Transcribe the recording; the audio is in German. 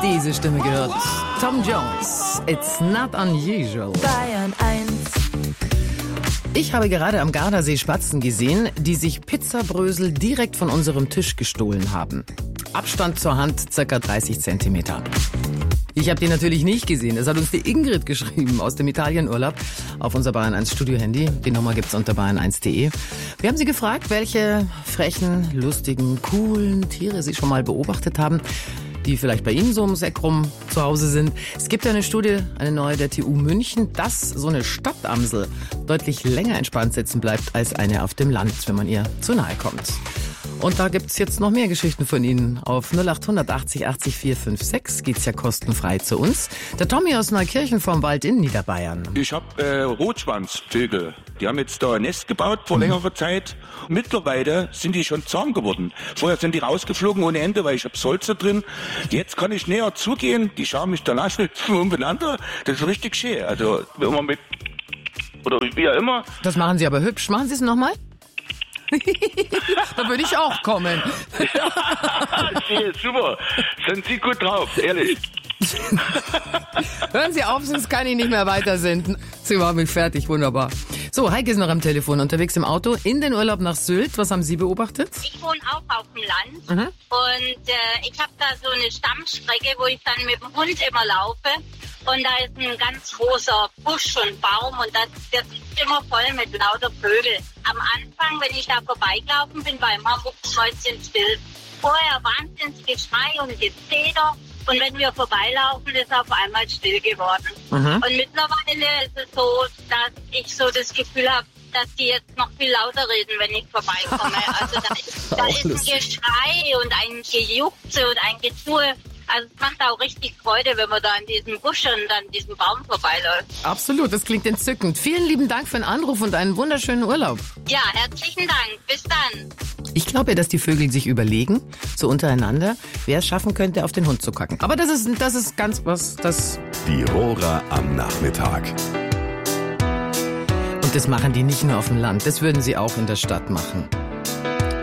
diese Stimme gehört. Tom Jones, It's Not Unusual. Bayern 1. Ich habe gerade am Gardasee Spatzen gesehen, die sich Pizzabrösel direkt von unserem Tisch gestohlen haben. Abstand zur Hand ca. 30 Zentimeter. Ich habe die natürlich nicht gesehen. Das hat uns die Ingrid geschrieben aus dem Italienurlaub auf unser Bayern 1 Studio-Handy. Die Nummer gibt's unter bayern1.de. Wir haben sie gefragt, welche frechen, lustigen, coolen Tiere sie schon mal beobachtet haben, die vielleicht bei Ihnen so ums Eck rum zu Hause sind. Es gibt ja eine Studie, eine neue der TU München, dass so eine Stadtamsel deutlich länger entspannt sitzen bleibt als eine auf dem Land, wenn man ihr zu nahe kommt. Und da gibt's jetzt noch mehr Geschichten von Ihnen. Auf 0800 80 80 456 geht's ja kostenfrei zu uns. Der Tommy aus Neukirchen vom Wald in Niederbayern. Ich habe Rotschwanzvögel. Die haben jetzt da ein Nest gebaut vor längerer Zeit. Mittlerweile sind die schon zahm geworden. Vorher sind die rausgeflogen ohne Ende, weil ich habe Solze drin. Jetzt kann ich näher zugehen. Die schauen mich danach umeinander. Das ist richtig schön. Also wenn man mit oder wie auch immer. Das machen Sie aber hübsch. Machen Sie es nochmal? Da würde ich auch kommen. Super, sind Sie gut drauf, ehrlich. Hören Sie auf, sonst kann ich nicht mehr weitersenden. Sie machen mich fertig, wunderbar. So, Heike ist noch am Telefon, unterwegs im Auto, in den Urlaub nach Sylt. Was haben Sie beobachtet? Ich wohne auch auf dem Land und ich habe da so eine Stammstrecke, wo ich dann mit dem Hund immer laufe. Und da ist ein ganz großer Busch und Baum und das ist immer voll mit lauter Vögeln. Am Anfang, wenn ich da vorbeigelaufen bin, war immer mucksmäuschenstill. Vorher Wahnsinnsgeschrei und Gezeder. Und wenn wir vorbeilaufen, ist auf einmal still geworden. Und mittlerweile ist es so, dass ich so das Gefühl habe, dass die jetzt noch viel lauter reden, wenn ich vorbeikomme. Also da ist ein Geschrei und ein Gejuchze und ein Getue. Also es macht auch richtig Freude, wenn man da an diesem Busch und an diesem Baum vorbeiläuft. Absolut, das klingt entzückend. Vielen lieben Dank für den Anruf und einen wunderschönen Urlaub. Ja, herzlichen Dank. Bis dann. Ich glaube ja, dass die Vögel sich überlegen, so untereinander, wer es schaffen könnte, auf den Hund zu kacken. Aber das ist ganz was, das... Die Rohrer am Nachmittag. Und das machen die nicht nur auf dem Land, das würden sie auch in der Stadt machen.